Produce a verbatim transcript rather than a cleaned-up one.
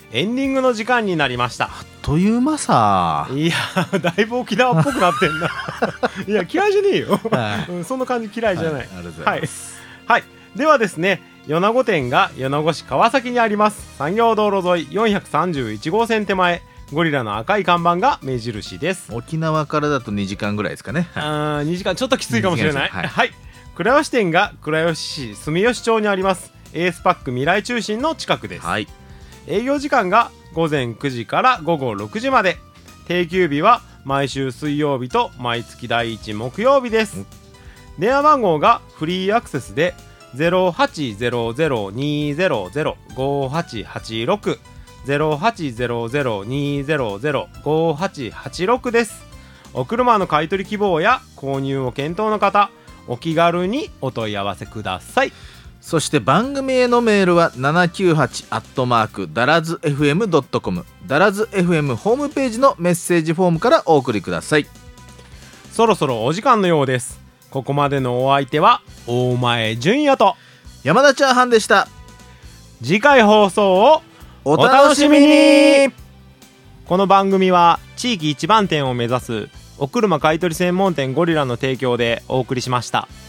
エンディングの時間になりました。 あっという間さ。 いやだいぶ沖縄っぽくなってんな。いや嫌いじゃねえよ、 はいうん、そんな感じ嫌いじゃない、 はい、ありがとうございます、 はいはい、ではですね、米子店が米子市川崎にあります産業道路沿いよんひゃくさんじゅういち号線手前、ゴリラの赤い看板が目印です。 沖縄からだとにじかんぐらいですかね。 あにじかんちょっときついかもしれない。 はい、 はい、倉吉店が倉吉市住吉町にありますエースパック未来中心の近くです。 はい、 営業時間がごぜんくじからごごろくじまで、定休日は毎週水曜日と毎月第一木曜日です。電話番号がフリーアクセスで ゼロはちゼロゼロにゼロゼロごはちはちろく ゼロはちゼロゼロにゼロゼロごはちはちろく です。お車の買い取り希望や購入を検討の方、お気軽にお問い合わせください。 そして番組へのメールはななきゅうはちアットマークダラズエフエムドットコム、ダラズ エフエム ホームページのメッセージフォームからお送りください。 そろそろお時間のようです。ここまでのお相手は大前純也と山田チャーハンでした。 次回放送をお楽しみに。この番組は地域一番店を目指すお車買取専門店ゴリラの提供でお送りしました。